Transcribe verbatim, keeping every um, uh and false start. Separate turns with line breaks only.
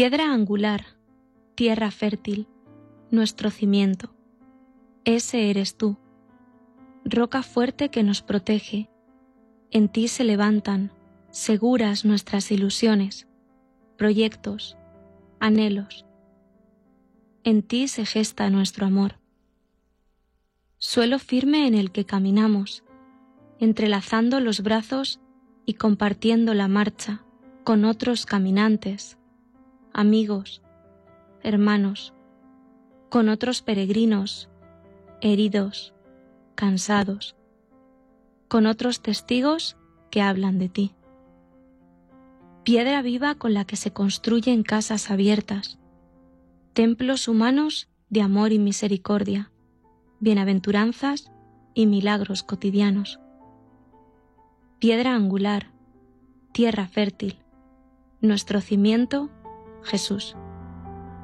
Piedra angular, tierra fértil, nuestro cimiento. Ese eres tú, roca fuerte que nos protege. En ti se levantan, seguras nuestras ilusiones, proyectos, anhelos. En ti se gesta nuestro amor. Suelo firme en el que caminamos, entrelazando los brazos y compartiendo la marcha con otros caminantes, amigos, hermanos, con otros peregrinos, heridos, cansados, con otros testigos que hablan de ti. Piedra viva con la que se construyen casas abiertas, templos humanos de amor y misericordia, bienaventuranzas y milagros cotidianos. Piedra angular, tierra fértil, nuestro cimiento, Jesús.